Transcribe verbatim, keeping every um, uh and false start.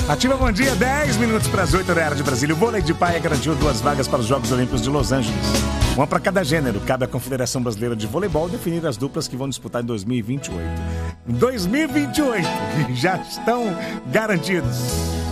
Ativa, bom dia, dez minutos para as oito horas de Brasília. O vôlei de praia garantiu duas vagas para os Jogos Olímpicos de Los Angeles. Uma para cada gênero. Cabe à Confederação Brasileira de Voleibol definir as duplas que vão disputar em dois mil e vinte e oito. Em dois mil e vinte e oito, já estão garantidos.